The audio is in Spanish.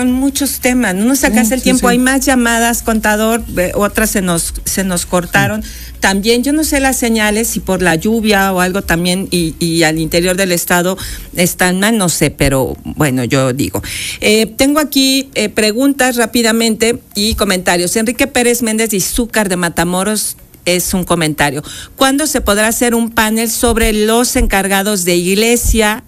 son muchos temas, no nos alcanza el tiempo, sí. Hay más llamadas, contador, otras se nos cortaron. También yo no sé las señales, si por la lluvia o algo también, y al interior del estado están mal, no sé, pero bueno, yo digo. Tengo aquí preguntas rápidamente y comentarios. Enrique Pérez Méndez de Izúcar de Matamoros es un comentario. ¿Cuándo se podrá hacer un panel sobre los encargados de iglesia